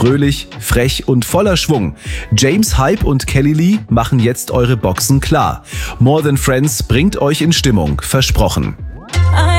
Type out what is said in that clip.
Fröhlich, frech und voller Schwung. James Hype und Kelly Lee machen jetzt eure Boxen klar. More Than Friends bringt euch in Stimmung, versprochen.